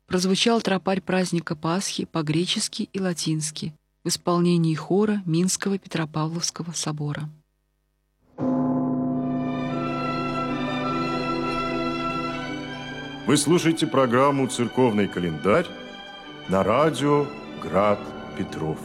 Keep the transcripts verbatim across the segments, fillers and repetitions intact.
прозвучал тропарь праздника Пасхи по-гречески и латински в исполнении хора Минского Петропавловского собора. Вы слушаете программу «Церковный календарь» на радио «Град Петров».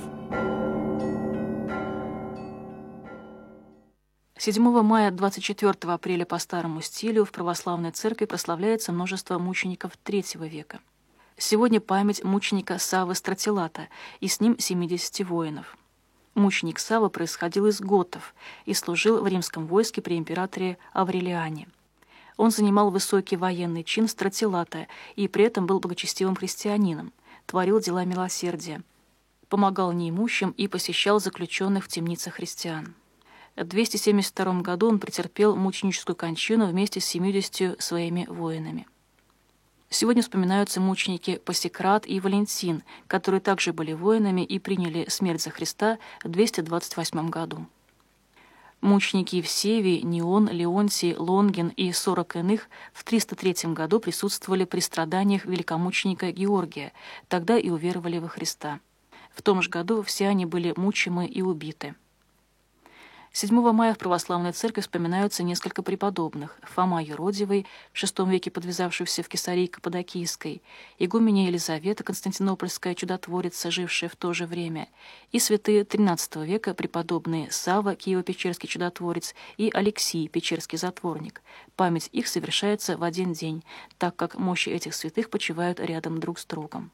седьмого мая двадцать четвёртого апреля по старому стилю в православной церкви прославляется множество мучеников третьего века. Сегодня память мученика Саввы Стратилата и с ним семидесяти воинов. Мученик Савва происходил из готов и служил в римском войске при императоре Аврелиане. Он занимал высокий военный чин стратилата и при этом был благочестивым христианином, творил дела милосердия, помогал неимущим и посещал заключенных в темницах христиан. В двести семьдесят втором году он претерпел мученическую кончину вместе с семьюдесятью своими воинами. Сегодня вспоминаются мученики Пасикрат и Валентин, которые также были воинами и приняли смерть за Христа в двести двадцать восьмом году. Мученики Евсевий, Неон, Леонтий, Лонгин и сорок иных в триста третьем году присутствовали при страданиях великомученика Георгия, тогда и уверовали во Христа. В том же году все они были мучимы и убиты. седьмого мая в православной церкви вспоминаются несколько преподобных: Фома Юродивый, в шестом веке подвязавшийся в Кесарии Каппадокийской, игуменя Елизавета Константинопольская чудотворица, жившая в то же время, и святые тринадцатого века преподобные Савва Киево-Печерский чудотворец и Алексий Печерский затворник. Память их совершается в один день, так как мощи этих святых почивают рядом друг с другом.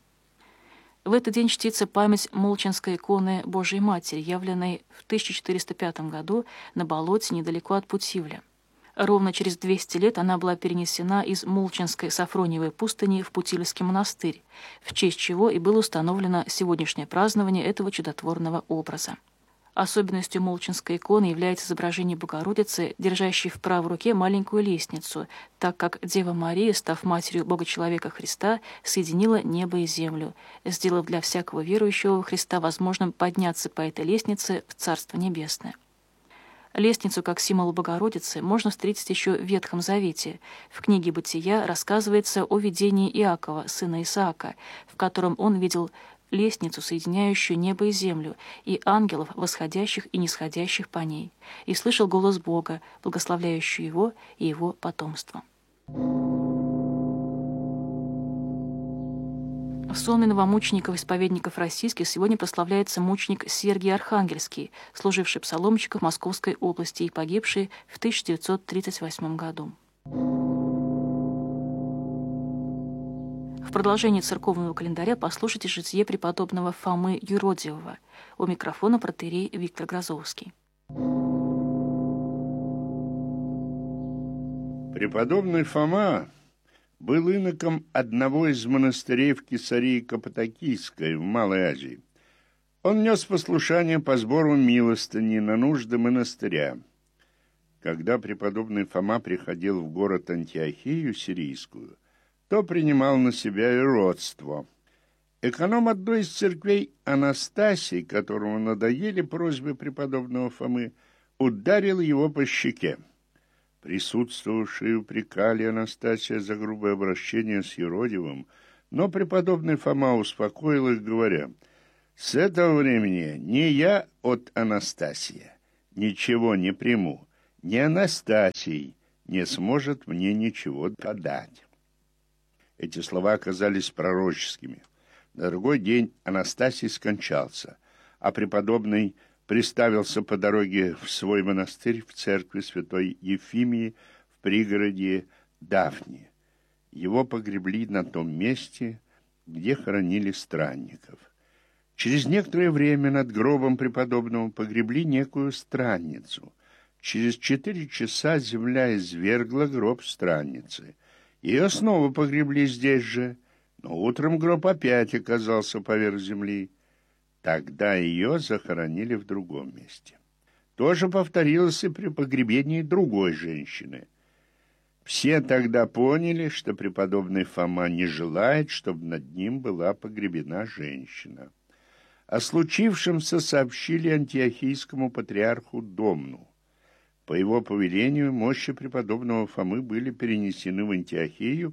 В этот день чтится память Молчинской иконы Божией Матери, явленной в тысяча четыреста пятом году на болоте недалеко от Путивля. Ровно через двести лет она была перенесена из Молчинской Сафрониевой пустыни в Путивльский монастырь, в честь чего и было установлено сегодняшнее празднование этого чудотворного образа. Особенностью Молчинской иконы является изображение Богородицы, держащей в правой руке маленькую лестницу, так как Дева Мария, став матерью Бога-человека Христа, соединила небо и землю, сделав для всякого верующего во Христа возможным подняться по этой лестнице в Царство Небесное. Лестницу как символ Богородицы можно встретить еще в Ветхом Завете. В книге «Бытия» рассказывается о видении Иакова, сына Исаака, в котором он видел лестницу, соединяющую небо и землю, и ангелов, восходящих и нисходящих по ней, и слышал голос Бога, благословляющий его и его потомство. В сонме новомучеников-исповедников российских сегодня прославляется мученик Сергий Архангельский, служивший псаломщиком в Московской области и погибший в тысяча девятьсот тридцать восьмом году. В продолжении церковного календаря послушайте житие преподобного Фомы Юродивого. У микрофона протоиерей Виктор Грозовский. Преподобный Фома был иноком одного из монастырей в Кесарии Каппадокийской в Малой Азии. Он нес послушание по сбору милостыни на нужды монастыря. Когда преподобный Фома приходил в город Антиохию сирийскую, то принимал на себя и родство. Эконом одной из церквей Анастасий, которому надоели просьбы преподобного Фомы, ударил его по щеке. Присутствовавшие упрекали Анастасия за грубое обращение с Юродивым, но преподобный Фома успокоил их, говоря: «С этого времени не я от Анастасия ничего не приму, ни Анастасий не сможет мне ничего подать». Эти слова оказались пророческими. На другой день Анастасий скончался, а преподобный приставился по дороге в свой монастырь в церкви святой Ефимии в пригороде Дафни. Его погребли на том месте, где хоронили странников. Через некоторое время над гробом преподобного погребли некую странницу. Через четыре часа земля извергла гроб странницы. Ее снова погребли здесь же, но утром гроб опять оказался поверх земли. Тогда ее захоронили в другом месте. То же повторилось и при погребении другой женщины. Все тогда поняли, что преподобный Фома не желает, чтобы над ним была погребена женщина. О случившемся сообщили антиохийскому патриарху Домну. По его повелению мощи преподобного Фомы были перенесены в Антиохию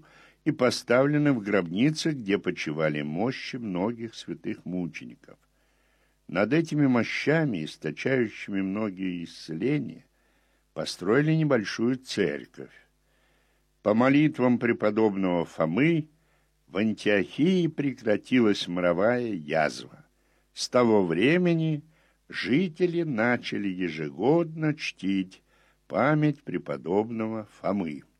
и поставлены в гробницы, где почивали мощи многих святых мучеников. Над этими мощами, источающими многие исцеления, построили небольшую церковь. По молитвам преподобного Фомы в Антиохии прекратилась моровая язва. С того времени жители начали ежегодно чтить память преподобного Фомы.